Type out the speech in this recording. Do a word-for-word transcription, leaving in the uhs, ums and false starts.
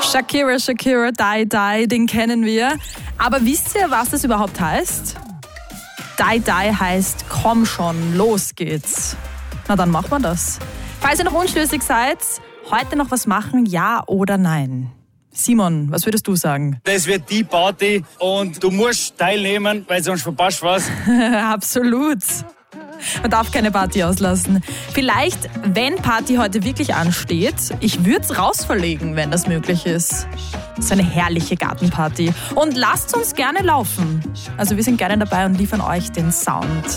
Shakira, Shakira, Die, Die, den kennen wir. Aber wisst ihr, was das überhaupt heißt? Die, Die heißt, komm schon, los geht's. Na dann machen wir das. Falls ihr noch unschlüssig seid, heute noch was machen, ja oder nein? Simon, was würdest du sagen? Das wird die Party und du musst teilnehmen, weil sonst verpasst was. Absolut. Man darf keine Party auslassen. Vielleicht, wenn Party heute wirklich ansteht, ich würde es rausverlegen, wenn das möglich ist. So eine herrliche Gartenparty. Und lasst uns gerne laufen. Also wir sind gerne dabei und liefern euch den Sound.